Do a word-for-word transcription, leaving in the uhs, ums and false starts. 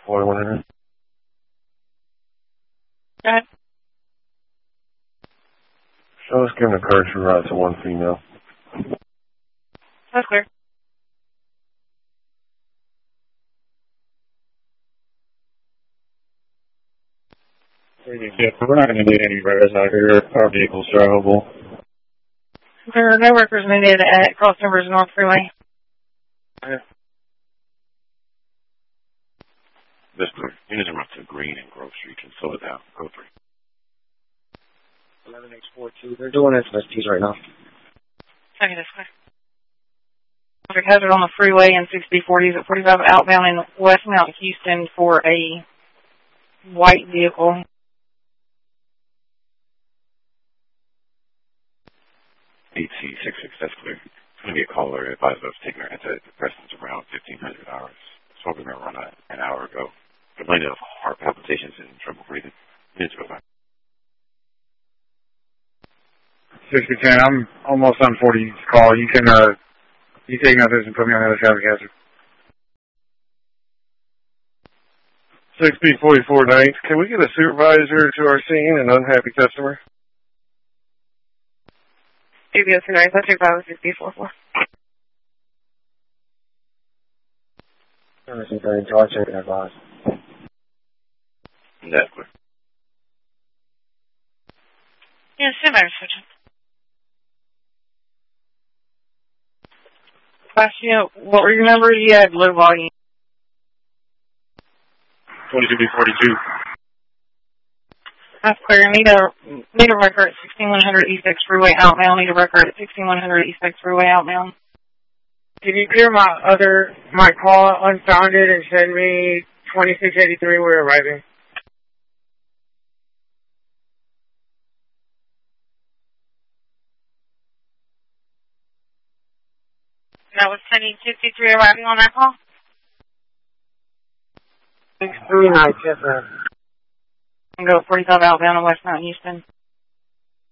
forty-one hundred. Go ahead. So let's give him a courtesy ride to one female. That's clear. Yeah, we're not going to need any riders out here. Our vehicle's drivable. There are no workers needed at Cross Timbers North Freeway. Yeah. This clear. Units are up to Green and Grove Street. Can slow it down. Go three. eleven H forty-two. They're doing S S Ts right now. Okay, that's clear. Traffic hazard on the freeway and six B forties at forty-five outbound in West Mount Houston for a white vehicle. eight C six six, that's clear. It's going to be a caller advised of taking her antidepressants around fifteen hundred hours. Smoking marijuana an hour ago. Complaining of heart palpitations and trouble breathing. Minutes go by. sixty ten, I'm almost on forty's call. You can, uh, you take out this and put me on the other traffic hazard. six B forty-four ninth, can we get a supervisor to our scene, an unhappy customer? two B oh two nine, that's your five oh six B forty-four. That's clear. Yeah, stand by reception. Last year, what were your numbers? You had low volume. twenty-two B forty-two. That's clear. Need a, need a record at sixteen one hundred East X Freeway outbound. Need a record at sixteen one hundred East X Freeway outbound. Can you clear my other, my call unfounded and send me twenty-six eighty-three? We're arriving. That was ten fifty-three arriving on that call? six three nine, yes, ma'am. And go forty-five outbound in West Mount Houston.